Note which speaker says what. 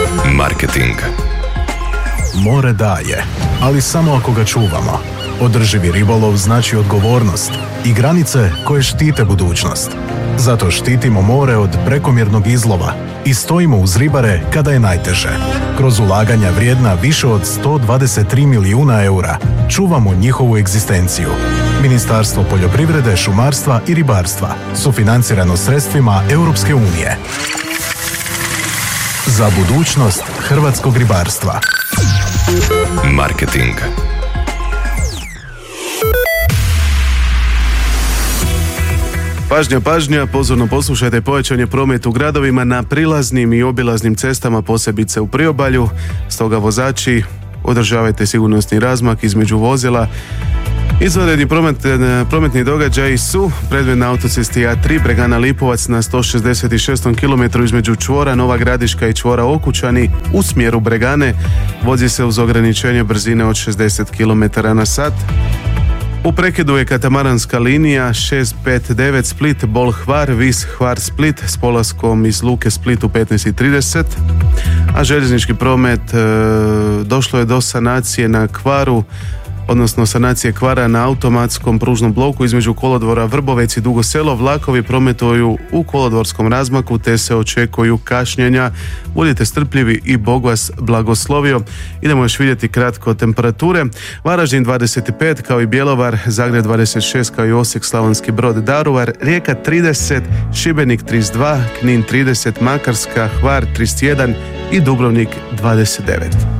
Speaker 1: Marketing.
Speaker 2: More daje, ali samo ako ga čuvamo. Održivi ribolov znači odgovornost i granice koje štite budućnost. Zato štitimo more od prekomjernog izlova i stojimo uz ribare kada je najteže. Kroz ulaganja vrijedna više od 123 milijuna eura čuvamo njihovu egzistenciju. Ministarstvo poljoprivrede, šumarstva i ribarstva sufinancirano sredstvima Europske unije. Za budućnost hrvatskog ribarstva.
Speaker 1: Marketing.
Speaker 3: Pažnja, pozorno poslušajte. Povećan je promet u gradovima na prilaznim i obilaznim cestama, posebice u priobalju. Stoga vozači, održavajte sigurnosni razmak između vozila. Izvanredni prometni događaji su predmet na autocesti A3 Bregana Lipovac na 166. km između čvora Nova Gradiška i čvora Okučani u smjeru Bregane. Vozi se uz ograničenje brzine od 60 km na sat. U prekidu je katamaranska linija 659 Split Bol Hvar Vis Hvar Split s polaskom iz luke Split u 15:30, a željeznički promet došlo je do sanacije na kvaru, odnosno sanacije kvara na automatskom pružnom bloku između kolodvora Vrbovec i Dugo Selo. Vlakovi prometuju u kolodvorskom razmaku te se očekuju kašnjenja. Budite strpljivi i Bog vas blagoslovio. Idemo još vidjeti kratko temperature. Varaždin 25 kao i Bjelovar, Zagreb 26 kao i Osijek, Slavonski Brod, Daruvar, Rijeka 30, Šibenik 32, Knin 30, Makarska, Hvar 31 i Dubrovnik 29.